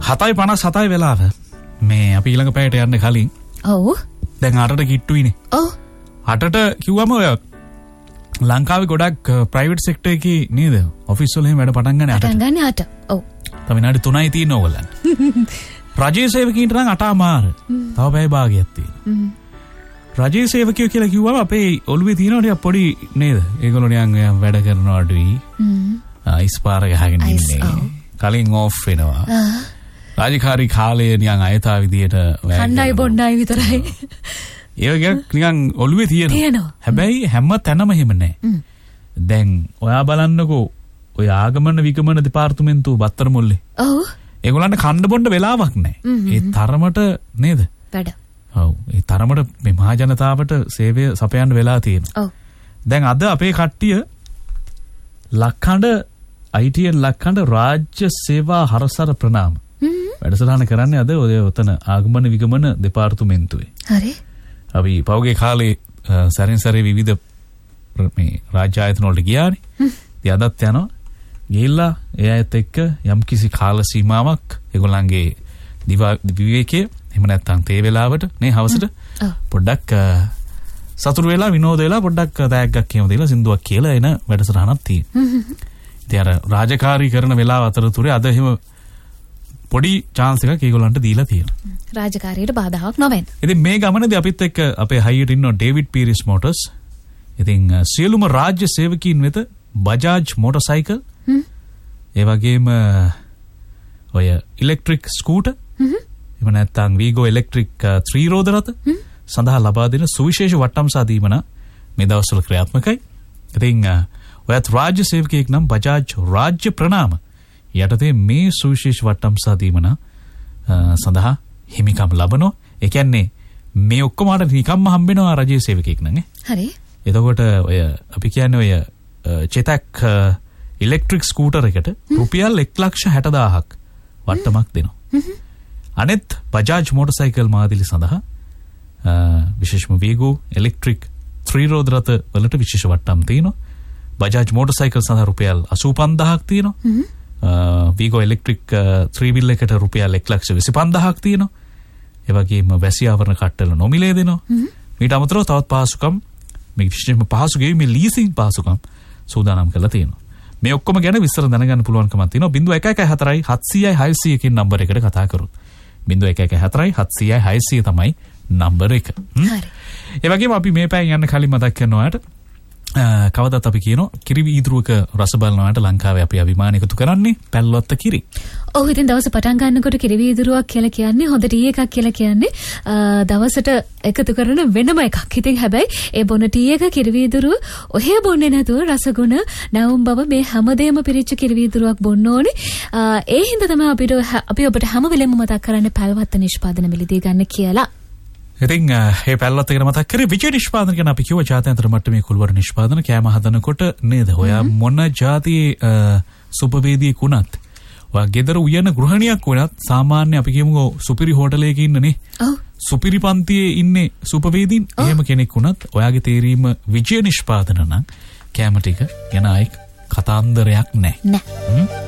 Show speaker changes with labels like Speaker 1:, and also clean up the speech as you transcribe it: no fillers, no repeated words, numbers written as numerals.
Speaker 1: 7:57 වෙලාව. මේ අපි ඊළඟ පැයට යන්න කලින්.
Speaker 2: ඔව්.
Speaker 1: දැන් 8ට කිට්ටුයිනේ.
Speaker 2: ඔව්.
Speaker 1: 8ට කිව්වම ඔය ලංකාවේ ගොඩක් ප්‍රයිවට් සෙක්ටර් එකේ නේද? ඔෆිස් වල එහෙම වැඩ පටන් ගන්න 8ට.
Speaker 2: පටන් ගන්න 8. ඔව්.
Speaker 1: තව විනාඩි 3යි තියෙන ඕගොල්ලන්ට. රජයේ සේවකීන්ට නම් 8:00 තව පැය භාගයක් තියෙනවා. රජයේ සේවකයෝ කියලා කිව්වම අපේ ඔළුවේ තියෙනවා ටික පොඩි නේද? ඒගොල්ලෝ නිකන් වැඩ කරනවා අඩුයි. ඉස්පාර ගහගෙන ඉන්නේ. කලින් ඕෆ් වෙනවා. රාජකාරී කාලයේ නිකන් අයථා විදියට
Speaker 2: කණ්ඩායි බොණ්ඩායි විතරයි.
Speaker 1: ඒක නිකන් ඔළුවේ තියෙනවා. හැබැයි හැම තැනම එහෙම නැහැ. දැන් ඔයා බලන්නකෝ ඔය ආගමන විගමන දෙපාර්තමේන්තුව බත්තර මුල්ලේ.
Speaker 2: ඔව්.
Speaker 1: ඒගොල්ලන්ට කන්න බොන්න වෙලාවක් නැහැ. ඒ තරමට නේද?
Speaker 2: වැඩ.
Speaker 1: ඔව්. ඒ තරමට මේ මහා ජනතාවට සේවය සපයන්න වෙලා තියෙනවා.
Speaker 2: ඔව්.
Speaker 1: දැන් අද අපේ කට්ටිය ලක්හඬ ITN ලක්හඬ රාජ්‍ය සේවා හරසර ප්‍රනාම වැඩසටහන කරන්නේ අද ඔය උතන ආගමන විගමන දෙපාර්තමේන්තුවේ.
Speaker 2: හරි.
Speaker 1: අපි පෞගේ කාලේ සැරින් සැරේ විවිධ මේ රාජ්‍ය ආයතන වලට ගියානේ. ඉතින් අදත් යනවා. ගිහිල්ලා ඒ අයත් එක්ක යම්කිසි කාල සීමාවක් ඒගොල්ලන්ගේ විවේකයේ එහෙම නැත්නම් තේ වේලාවට නේ හවසට පොඩ්ඩක් සතුරු වෙලා විනෝද වෙලා පොඩ්ඩක් තෑග්ගක් කියමු දෙලා සින්දුවක් කියලා එන වැඩසටහනක් තියෙනවා. ඉතින් අර රාජකාරී කරන වෙලාව අතරතුරේ අද එහෙම පොඩි chance එකක් ඒගොල්ලන්ට දීලා තියෙනවා.
Speaker 2: රාජකාරියට බාධාවක් නොවෙන්න.
Speaker 1: ඉතින් මේ ගමනේදී අපිත් එක්ක අපේ හයියට ඉන්න ඩේවිඩ් පීරිස් මොටර්ස්. ඉතින් සියලුම රාජ්‍ය සේවකීන් වෙත බජාජ් මොටරසයිකල් ඒ වගේම ඔය ඉලෙක්ට්‍රික් ස්කූටර් එහෙම නැත්නම් වීගෝ ඉලෙක්ට්‍රික් 3 රෝද රථ සඳහා ලබා දෙන සුවිශේෂ වට්ටම්සා දීමන මේ දවස්වල ක්‍රියාත්මකයි. ඉතින් ඔයත් රාජ්‍ය සේවකයෙක් නම් බජාජ් රාජ්‍ය ප්‍රනාම යටතේ මේ සුවිශේෂ වට්ටම්සා දීමන සඳහා හිමිකම් ලබනවා. ඒ කියන්නේ මේ ඔක්කොමට නිකම්ම හම්බෙනවා රාජ්‍ය සේවකයෙක් නම්
Speaker 2: හරි.
Speaker 1: එතකොට ඔය අපි කියන්නේ ඔය චෙතක් ඉලෙක්ට්‍රික් ස්කූටර් එකට රුපියල් 1,60,000ක් වට්ටමක් දෙනවා. අනෙත් බජාජ් මොටරසයිකල් මාදිලි සඳහා විශේෂම වීගෝ ඉලෙක්ට්‍රික් 3 රෝද රථ වලට විශේෂ වට්ටම් තියෙනවා. බජාජ් මොටරසයිකල් සඳහා රුපියල් 85,000ක් තියෙනවා. වීගෝ ඉලෙක්ට්‍රික් 3 wheel එකට රුපියල් 1,25,000ක් තියෙනවා. ඒ වගේම වැසි ආවරණ කට්ටල නොමිලේ දෙනවා. මීට අමතරව තවත් පහසුකම් මේ විශේෂම පහසුකම් මේ ලීසින් පහසුකම් සූදානම් කරලා තියෙනවා. මේ ඔක්කොම ගැන විස්තර දැනගන්න පුළුවන්කමක් තියෙනවා 0114 700 600 කියන නම්බර එකට කතා කරොත් 0114 700 600 තමයි නම්බර එක.
Speaker 2: හරි.
Speaker 1: ඒ වගේම අපි මේ පැයෙන් යන්න කලින් මතක් කරනවාට කවදත් අපි කියනවා කිරි වීදුරුවක රස බලනවාට ලංකාවේ අපි අභිමාන එකතු කරන්නේ පැල්ලොත්ත කිරි.
Speaker 2: ඔව් ඉතින් දවස පටන් ගන්නකොට කිරි වීදුරුවක් කියලා කියන්නේ හොඳ ටී එකක් කියලා කියන්නේ දවසට එකතු කරන වෙනම එකක්. ඉතින් හැබැයි ඒ බොන ටී එක කිරි වීදුරුව ඔහෙ බොන්නේ නැතුව රසගුණ නැවුම් බව මේ හැමදේම පිරිච්ච කිරි වීදුරුවක් බොන්න ඕනේ. ඒ හින්දා තමයි අපි ඔබට හැම වෙලෙම මතක් කරන්නේ පැල්වත්ත නිෂ්පාදන මිලදී ගන්න කියලා.
Speaker 1: ඉතින් මේ පැල්ලත් එක මතක් කරේ විජය නිෂ්පාදන කියන අපි කිව්ව ජාත්‍යන්තර මට්ටමේ කුල්වර නිෂ්පාදන කෑම හදනකොට නේද ඔයා මොන ජාතියේ සුපවේදියෙක් වුණත් ඔයා ගෙදර උයන ගෘහණියක් වුණත් සාමාන්‍ය අපි කියමුකෝ සුපිරි හෝටලයක ඉන්නනේ සුපිරි පන්තියේ ඉන්නේ සුපවේදීන් එහෙම කෙනෙක් වුණත් ඔයාගේ තේරීම විජය නිෂ්පාදන නම් කෑම ටික යන අය කතාන්දරයක් නැහැ.